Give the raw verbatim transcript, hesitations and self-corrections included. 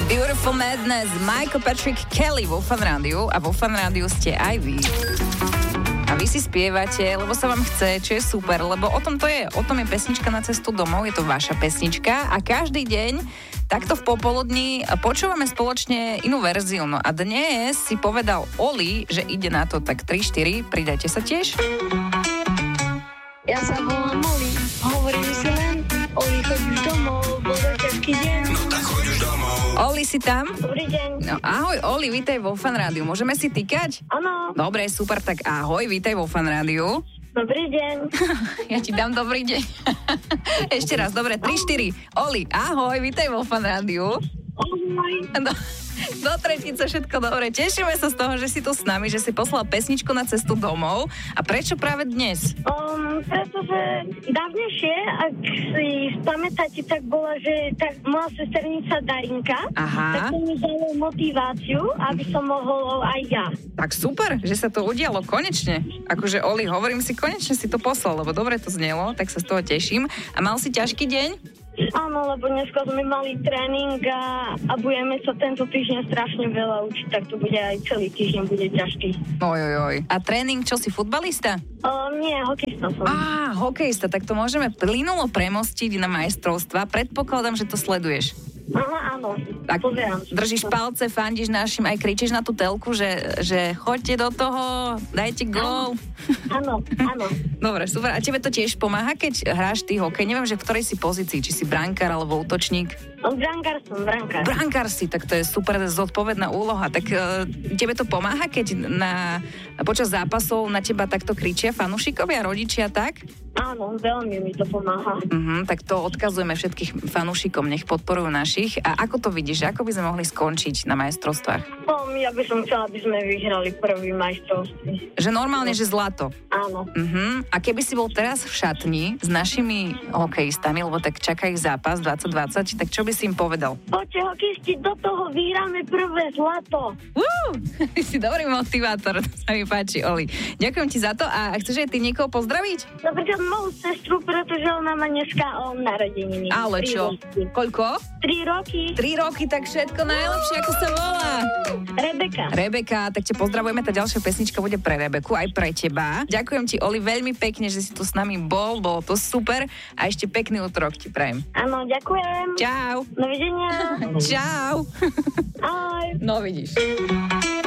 Beautiful Madness, Michael Patrick Kelly vo Fan Rádiu a vo Fan Rádiu ste aj vy. A vy si spievate, lebo sa vám chce, čo je super, lebo o tom to je, o tom je pesnička Na cestu domov, je to vaša pesnička a každý deň takto v popoludní počúvame spoločne inú verziu. No a dnes si povedal Oli, že ide na to tak tri štyri, pridajte sa tiež. Ja sa volám Oli, hovorím si len, Oli, choď už domov, bude ťažký deň. No tak choď už domov. Oli, si tam? Dobrý deň. No ahoj Oli, vítaj vo Fan Rádiu, môžeme si týkať? Áno. Dobre, super, tak ahoj, vítaj vo Fan Rádiu. Dobrý deň. Ja ti dám dobrý deň. Ešte raz, dobre, tri štyri. Oli, ahoj, vítaj vo Fan Rádiu. Ahoj. Do, do tretice všetko dobre. Tešíme sa z toho, že si tu s nami, že si poslal pesničku Na cestu domov. A prečo práve dnes? Um, pretože dávnejšie, ak si pamätáte, tak bola, že tak moja sesternica Darinka, Aha. tak to mi dalo motiváciu, aby som mohol aj ja. Tak super, že sa to udialo konečne. Akože Oli, hovorím si, konečne si to poslal, lebo dobre to znelo, tak sa z toho teším. A mal si ťažký deň? Áno, lebo dneska sme mali tréning a, a budeme sa tento týždeň strašne veľa učiť, tak to bude aj celý týždeň bude ťažký. Ojojoj. A tréning, čo si, futbalista? Um, nie, hokejista som. Á, hokejista, tak to môžeme plynulo premostiť na majstrovstva. Predpokladám, že to sleduješ. Aha, áno, Tak pozerám. držíš palce, fandíš našim, aj kričíš na tú telku, že, že choďte do toho, dajte gól. Áno, áno. Dobre, super. A tebe to tiež pomáha, keď hráš ty hokej? Neviem, že v ktorej si pozícii, či si brankár alebo útočník? Brankár som, brankár. Brankár si, tak to je super zodpovedná úloha. Tak uh, tebe to pomáha, keď na, počas zápasov na teba takto kričia fanúšikovia, rodičia, tak? Áno, veľmi mi to pomáha. Uh-huh, tak to odkazujeme všetkých fanúšikom, nech podporujú našich. A ako to vidíš, ako by sme mohli skončiť na majstrovstvách? Um, ja by som chcela, aby sme vyhrali prvý majstrovství. Že normálne, že zlato. Áno. Uh-huh. A keby si bol teraz v šatni s našimi hokejistami, lebo tak čaká ich zápas dvadsať dvadsať, tak čo by si im povedal? Poďte, hokejisti, do toho vyhráme prvé zlato. Uh, si dobrý motivátor, to sa mi páči, Oli. Ďakujem ti za to a chceš aj ty niekoho pozdraviť? Napríklad moju sestru, pretože ona má dneska um, narodeniny. Ale Tri čo? roky. Koľko? Tri roky. Tri roky, tak všetko najlepšie, ako sa volá. Rebeka. Rebeka, tak ťa pozdravujeme, tá ďalšia pesnička bude pre Rebeku, aj pre teba. Ďakujem ti, Oli, veľmi pekne, že si tu s nami bol, bolo to super a ešte pekný útorok ti prajem. Áno, ďakujem. Čau. Dovidenia. Čau. Ahoj. No vidíš.